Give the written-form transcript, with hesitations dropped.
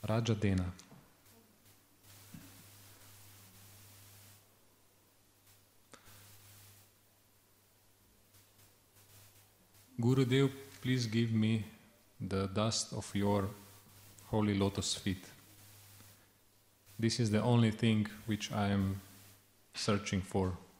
Rajadena. Gurudev, please give me the dust of your holy lotus feet. This is the only thing which I am searching for.